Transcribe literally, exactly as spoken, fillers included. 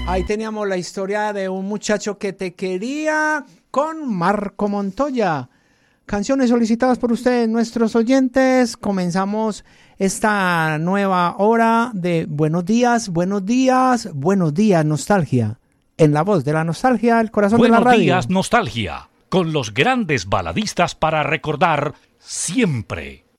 Ahí teníamos la historia de un muchacho que te quería con Marco Montoya. Canciones solicitadas por ustedes, nuestros oyentes. Comenzamos esta nueva hora de Buenos Días, Buenos Días, Buenos Días, Nostalgia. En la voz de la nostalgia, el corazón Buenos de la radio. Buenos Días, Nostalgia. Con los grandes baladistas para recordar siempre.